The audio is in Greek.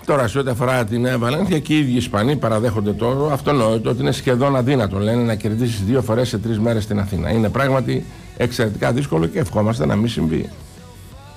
Τώρα, σε ό,τι αφορά τη Νέα Βαλένθια, και οι ίδιοι Ισπανοί παραδέχονται το αυτονόητο ότι είναι σχεδόν αδύνατο, λένε, να κερδίσει 2 φορές σε 3 μέρες στην Αθήνα. Είναι πράγματι εξαιρετικά δύσκολο και ευχόμαστε να μην συμβεί.